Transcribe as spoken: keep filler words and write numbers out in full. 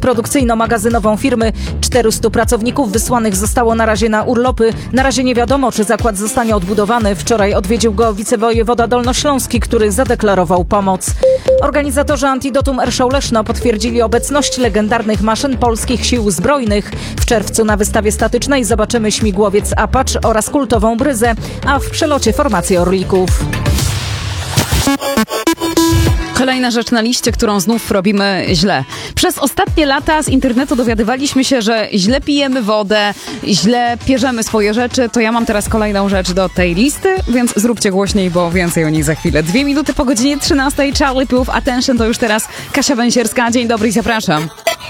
produkcyjno-magazynową firmy. czterystu pracowników wysłanych zostało na razie na urlopy. Na razie nie wiadomo, czy zakład zostanie odbudowany. Wczoraj odwiedził go wicewojewoda dolnośląski, który zadeklarował pomoc. Organizatorzy Antidotum Airshow Leszno potwierdzili obecność legendarnych maszyn polskich sił zbrojnych. W czerwcu na wystawie statycznej zobaczymy śmigłowiec Apache oraz kultową Bryzę, a w przelocie formację Orlików. Kolejna rzecz na liście, którą znów robimy źle. Przez ostatnie lata z internetu dowiadywaliśmy się, że źle pijemy wodę, źle pierzemy swoje rzeczy. To ja mam teraz kolejną rzecz do tej listy, więc zróbcie głośniej, bo więcej o niej za chwilę. Dwie minuty po godzinie trzynastej. Charlie Puth, Attention to już teraz Kasia Węsierska. Dzień dobry i zapraszam.